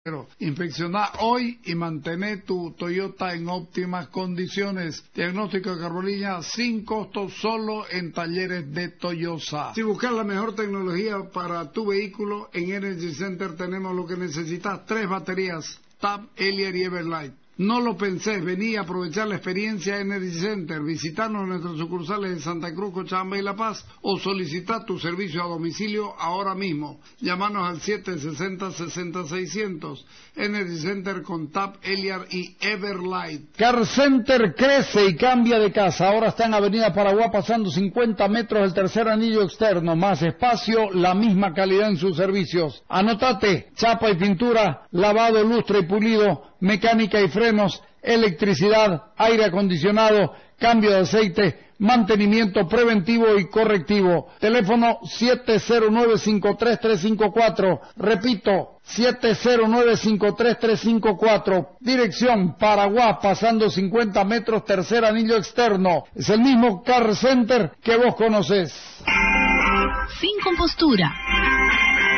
Inspecciona hoy y mantén tu Toyota en óptimas condiciones. Diagnóstico de carbolina sin costo, solo en talleres de Toyosa. Si buscas la mejor tecnología para tu vehículo, en Energy Center tenemos lo que necesitas: 3 baterías TAP, Eliar y Everlight. No lo pensé, vení a aprovechar la experiencia Energy Center. Visitarnos en nuestras sucursales de Santa Cruz, Cochabamba y La Paz, o solicitar tu servicio a domicilio ahora mismo. Llámanos al 760-600. Energy Center con TAP, Eliar y Everlight. Car Center crece y cambia de casa. Ahora está en Avenida Paraguay, pasando 50 metros del tercer anillo externo. Más espacio, la misma calidad en sus servicios. Anotate: chapa y pintura, lavado, lustre y pulido, mecánica y frenos, electricidad, aire acondicionado, cambio de aceite, mantenimiento preventivo y correctivo. Teléfono 709-53354. Repito, 709-53354. Dirección Paraguay, pasando 50 metros, tercer anillo externo. Es el mismo Car Center que vos conocés. Sin compostura.